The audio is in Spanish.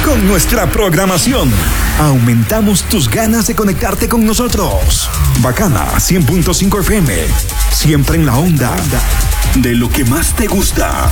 Con nuestra programación, aumentamos tus ganas de conectarte con nosotros. Bacana 100.5 FM, siempre en la onda de lo que más te gusta.